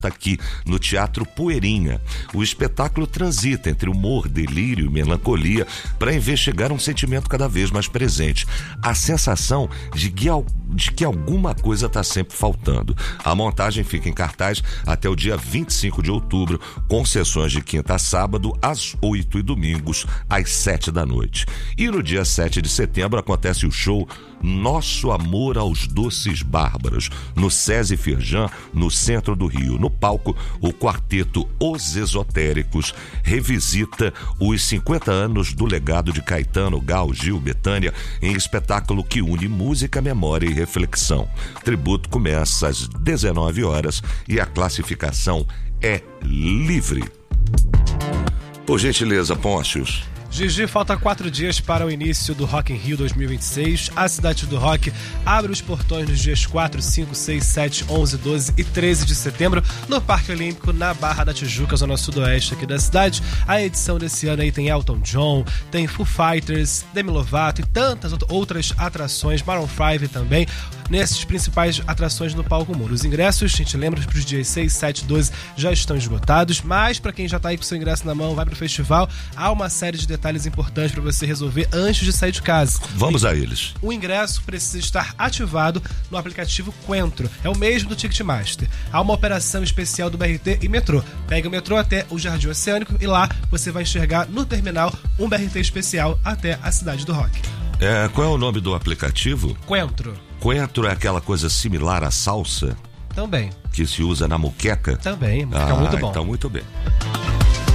aqui no Teatro Poeirinha. O espetáculo transita entre humor, delírio e melancolia para investigar um sentimento cada vez mais presente, a sensação de que alguma coisa está sempre faltando. A montagem fica em cartaz até o dia 25 de outubro, com sessões de quinta a sábado às 8 e domingos às 7 da noite. E no dia 7 de setembro acontece o show Nosso Amor aos Doces Bárbaros, no SESI Firjan, no centro do Rio. No palco, o quarteto Os Esotéricos revisita os 50 anos do legado de Caetano, Gal, Gil, Bethânia, em espetáculo que une música, memória e reflexão. O tributo começa às 19 horas e a classificação é livre. Por gentileza, Pôncios. Gigi, falta 4 dias para o início do Rock in Rio 2026. A Cidade do Rock abre os portões nos dias 4, 5, 6, 7, 11, 12 e 13 de setembro no Parque Olímpico, na Barra da Tijuca, zona sudoeste aqui da cidade. A edição desse ano aí tem Elton John, tem Foo Fighters, Demi Lovato e tantas outras atrações, Maroon 5 também, nessas principais atrações no Palco Mundo. Os ingressos, a gente lembra, para os dias 6, 7, 12 já estão esgotados, mas para quem já está aí com o seu ingresso na mão, vai para o festival, há uma série de detalhes importantes para você resolver antes de sair de casa. Vamos a eles. O ingresso precisa estar ativado no aplicativo Coentro, é o mesmo do Ticketmaster. Há uma operação especial do BRT e metrô. Pega o metrô até o Jardim Oceânico e lá você vai enxergar no terminal um BRT especial até a Cidade do Rock. Qual é o nome do aplicativo? Coentro. Coentro é aquela coisa similar à salsa? Também. Que se usa na moqueca? Também, fica muito bom. Então muito bem.